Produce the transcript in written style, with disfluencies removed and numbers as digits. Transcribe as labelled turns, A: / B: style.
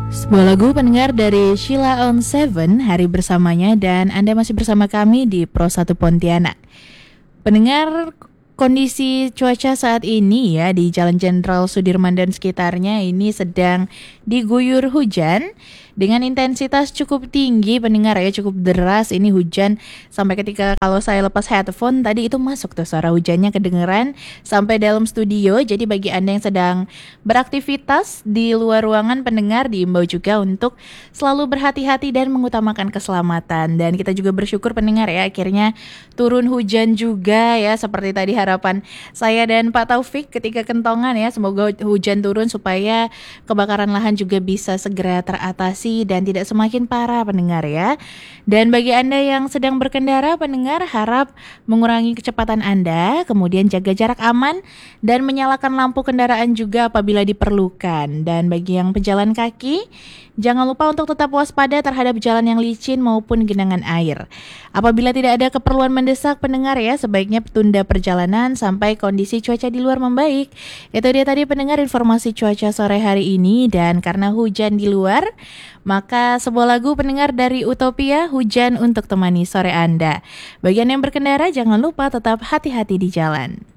A: Sebuah lagu pendengar dari Sheila on Seven, Hari Bersamanya, dan Anda masih bersama kami di Pro 1 Pontianak. Pendengar, kondisi cuaca saat ini ya di Jalan Jenderal Sudirman dan sekitarnya ini sedang diguyur hujan dengan intensitas cukup tinggi, pendengar ya, cukup deras. Ini hujan sampai ketika kalau saya lepas headphone tadi itu masuk tuh suara hujannya kedengeran sampai dalam studio. Jadi bagi Anda yang sedang beraktivitas di luar ruangan, pendengar diimbau juga untuk selalu berhati-hati dan mengutamakan keselamatan. Dan kita juga bersyukur pendengar ya, akhirnya turun hujan juga ya, seperti tadi harapan saya dan Pak Taufik ketika kentongan ya. Semoga hujan turun supaya kebakaran lahan juga bisa segera teratasi dan tidak semakin parah pendengar ya. Dan bagi Anda yang sedang berkendara pendengar, harap mengurangi kecepatan Anda, kemudian jaga jarak aman dan menyalakan lampu kendaraan juga apabila diperlukan. Dan bagi yang pejalan kaki, jangan lupa untuk tetap waspada terhadap jalan yang licin maupun genangan air. Apabila tidak ada keperluan mendesak pendengar ya, sebaiknya tunda perjalanan sampai kondisi cuaca di luar membaik. Itu dia tadi pendengar informasi cuaca sore hari ini. Dan karena hujan di luar, maka sebuah lagu pendengar dari Utopia, Hujan untuk temani sore Anda. Bagian yang berkendara jangan lupa tetap hati-hati di jalan.